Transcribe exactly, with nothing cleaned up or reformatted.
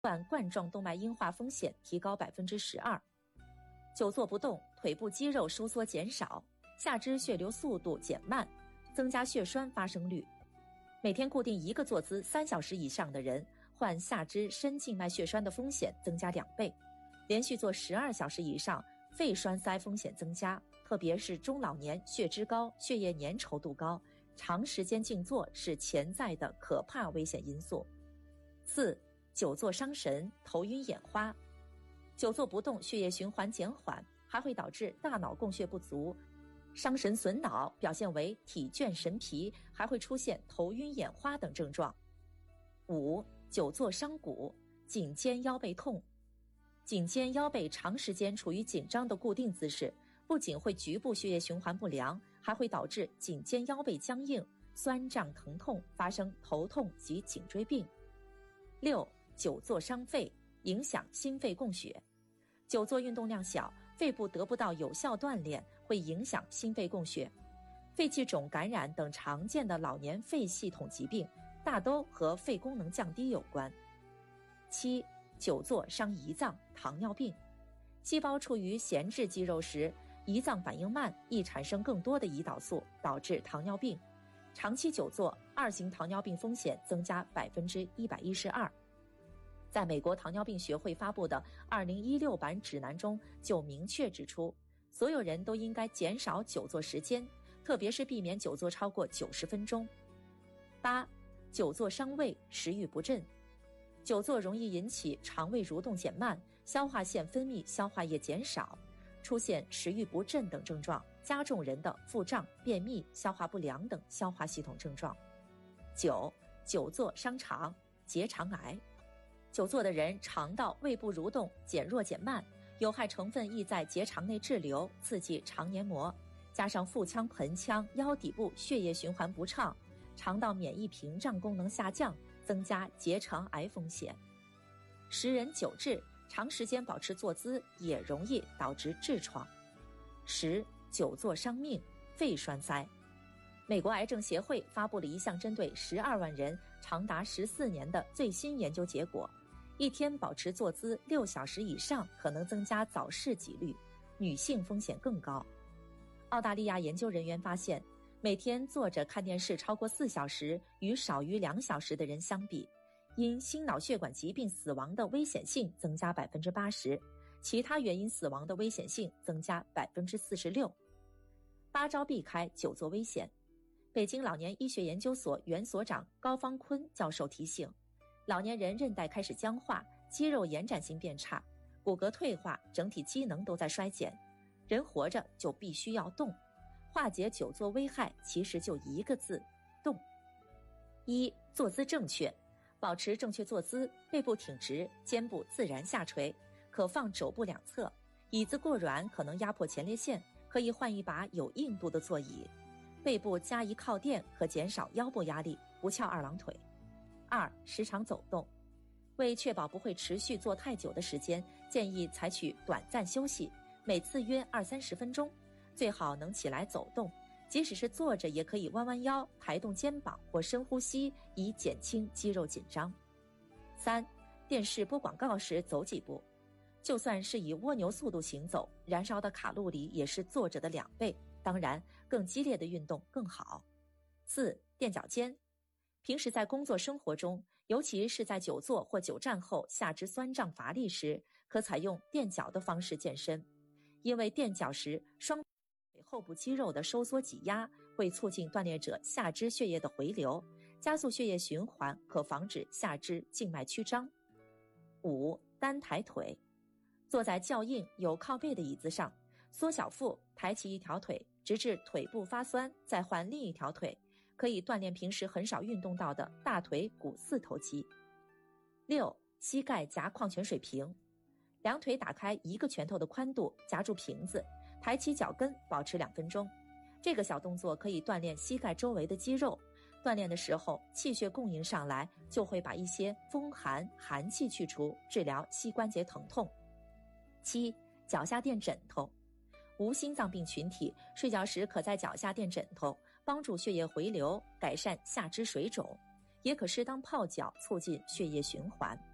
冠冠状动脉硬化风险提高 百分之十二。 久坐不动，腿部肌肉收缩减少，下肢血流速度减慢，增加血栓发生率。每天固定一个坐姿三小时以上的人，患下肢深静脉血栓的风险增加两倍，连续坐十二小时以上，肺栓塞风险增加，特别是中老年血脂高、血液粘稠度高，长时间静坐是潜在的可怕危险因素。四、久坐伤神，头晕眼花。久坐不动，血液循环减缓，还会导致大脑供血不足，伤神损脑，表现为体倦神疲，还会出现头晕眼花等症状。五、久坐伤骨，颈肩腰背痛。颈肩腰背长时间处于紧张的固定姿势，不仅会局部血液循环不良，还会导致颈肩腰背僵硬、酸胀疼痛，发生头痛及颈椎病。六、久坐伤肺，影响心肺供血。久坐运动量小，肺部得不到有效锻炼，会影响心肺供血。肺气肿感染等常见的老年肺系统疾病，大都和肺功能降低有关。七、久坐伤胰脏，糖尿病。细胞处于闲置肌肉时，胰脏反应慢，易产生更多的胰岛素，导致糖尿病。长期久坐，二型糖尿病风险增加 百分之一百一十二。在美国糖尿病学会发布的二零一六版指南中就明确指出，所有人都应该减少久坐时间，特别是避免久坐超过九十分钟。八、久坐伤胃，食欲不振。久坐容易引起肠胃蠕动减慢，消化腺分泌消化液减少，出现食欲不振等症状，加重人的腹胀、便秘、消化不良等消化系统症状。九、久坐伤肠，结肠癌。久坐的人肠道胃部蠕动减弱减慢，有害成分易在结肠内滞留，刺激肠黏膜，加上腹腔、盆腔、腰底部血液循环不畅，肠道免疫屏障功能下降，增加结肠癌风险。十人久治，长时间保持坐姿也容易导致痔疮。十、久坐伤命，肺栓塞。美国癌症协会发布了一项针对十二万人长达十四年的最新研究结果，一天保持坐姿六小时以上可能增加早逝几率，女性风险更高。澳大利亚研究人员发现，每天坐着看电视超过四小时与少于两小时的人相比，因心脑血管疾病死亡的危险性增加 百分之八十， 其他原因死亡的危险性增加 百分之四十六。 八招避开久坐危险。北京老年医学研究所原所长高方坤教授提醒，老年人韧带开始僵化，肌肉延展性变差，骨骼退化，整体机能都在衰减。人活着就必须要动，化解久坐危害其实就一个字：动。一、坐姿正确，保持正确坐姿，背部挺直，肩部自然下垂，可放肘部两侧。椅子过软可能压迫前列腺，可以换一把有硬度的座椅。背部加一靠垫可减少腰部压力，不翘二郎腿。二、时常走动，为确保不会持续坐太久的时间，建议采取短暂休息，每次约二三十分钟，最好能起来走动，即使是坐着也可以弯弯腰、抬动肩膀或深呼吸，以减轻肌肉紧张。三、电视播广告时走几步，就算是以蜗牛速度行走，燃烧的卡路里也是坐着的两倍，当然更激烈的运动更好。四、垫脚尖，平时在工作生活中，尤其是在久坐或久站后下肢酸胀乏力时，可采用垫脚的方式健身。因为垫脚时双腿后部肌肉的收缩挤压会促进锻炼者下肢血液的回流，加速血液循环，可防止下肢静脉曲张。五、单抬腿，坐在较硬有靠背的椅子上，缩小腹，抬起一条腿，直至腿部发酸，再换另一条腿，可以锻炼平时很少运动到的大腿股四头肌。六、膝盖夹矿泉水瓶，两腿打开一个拳头的宽度，夹住瓶子，抬起脚跟，保持两分钟。这个小动作可以锻炼膝盖周围的肌肉，锻炼的时候气血供应上来，就会把一些风寒寒气去除，治疗膝关节疼痛。七、脚下垫枕头，无心脏病群体睡觉时可在脚下垫枕头，帮助血液回流，改善下肢水肿，也可适当泡脚，促进血液循环。